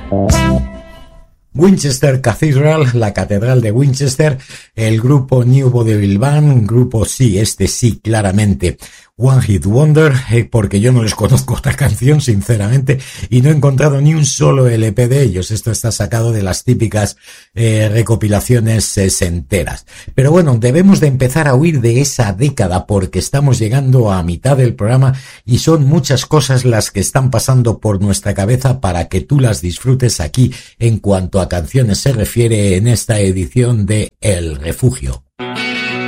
Winchester Cathedral, la catedral de Winchester, el grupo New Vaudeville Band, grupo sí, claramente One Hit Wonder, porque yo no les conozco otra canción, sinceramente, y no he encontrado ni un solo LP de ellos. Esto está sacado de las típicas recopilaciones sesenteras. Pero bueno, debemos de empezar a huir de esa década porque estamos llegando a mitad del programa y son muchas cosas las que están pasando por nuestra cabeza para que tú las disfrutes aquí en cuanto a canciones se refiere en esta edición de El Refugio.